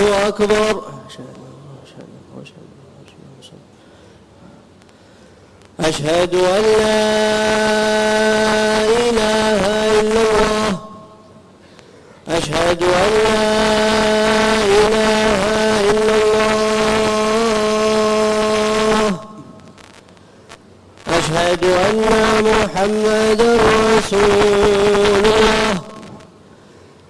الله أكبر. أشهد أن لا إله إلا الله. أشهد أن لا إله إلا الله. أشهد أن محمدا رسول الله.